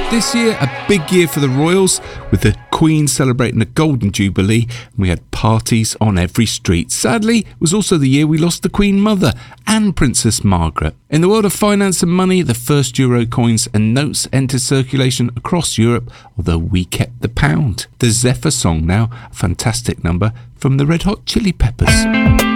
This year, a big year for the royals, with the Queen celebrating the Golden Jubilee, and we had parties on every street. Sadly, it was also the year we lost the Queen Mother and Princess Margaret. In the world of finance and money, the first euro coins and notes entered circulation across Europe, although we kept the pound. The Zephyr song now, a fantastic number from the Red Hot Chili Peppers.